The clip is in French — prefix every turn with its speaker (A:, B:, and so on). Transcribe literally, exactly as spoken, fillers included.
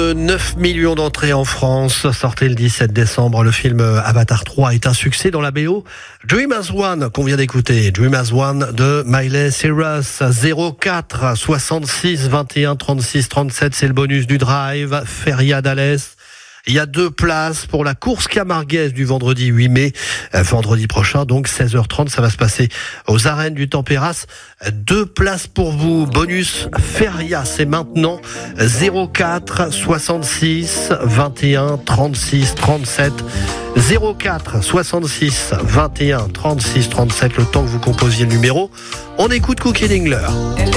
A: de neuf millions d'entrées en France. Sorti le dix-sept décembre, le film Avatar trois est un succès dans la B O. Dream as One, qu'on vient d'écouter. Dream as One de Miley Cyrus. zéro quatre soixante-six vingt et un trente-six trente-sept, c'est le bonus du Drive. Feria d'Alès. Il y a deux places pour la course camarguaise du vendredi huit mai. Euh, vendredi prochain, donc seize heures trente, ça va se passer aux arènes du Tempéras. Deux places pour vous. Bonus Feria, c'est maintenant. zéro quatre soixante-six vingt et un trente-six trente-sept. zéro quatre soixante-six vingt et un trente-six trente-sept, le temps que vous composiez le numéro. On écoute Cookie Dingler.